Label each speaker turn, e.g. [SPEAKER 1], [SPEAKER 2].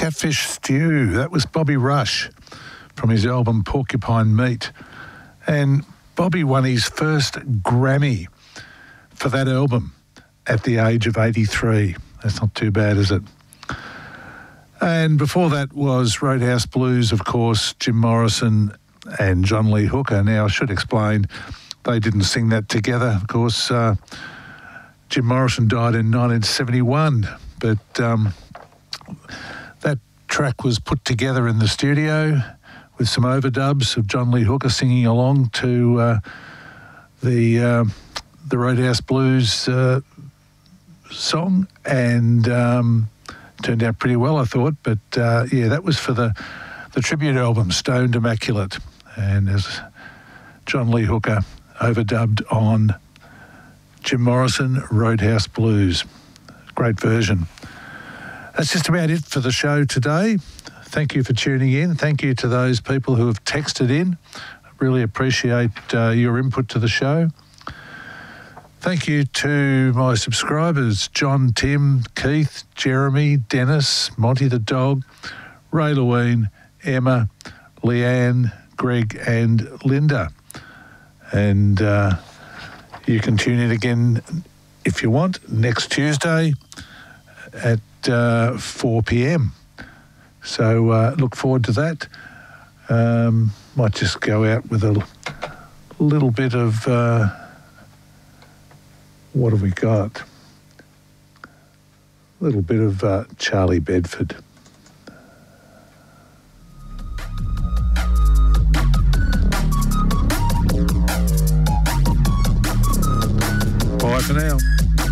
[SPEAKER 1] Catfish Stew. That was Bobby Rush from his album Porcupine Meat. And Bobby won his first Grammy for that album at the age of 83. That's not too bad, is it? And before that was Roadhouse Blues, of course, Jim Morrison and John Lee Hooker. Now, I should explain, they didn't sing that together. Of course, Jim Morrison died in 1971, but that track was put together in the studio with some overdubs of John Lee Hooker singing along to the Roadhouse Blues song, and turned out pretty well, I thought. But yeah, that was for the tribute album Stoned Immaculate, and as John Lee Hooker overdubbed on Jim Morrison, Roadhouse Blues. Great version. That's just about it for the show today. Thank you for tuning in. Thank you to those people who have texted in. I really appreciate your input to the show. Thank you to my subscribers, John, Tim, Keith, Jeremy, Dennis, Monty the Dog, Ray Lewine, Emma, Leanne, Greg and Linda. And you can tune in again if you want next Tuesday at 4 p.m. So look forward to that. Might just go out with a little bit of... what have we got? A little bit of Charlie Bedford. Bye for now.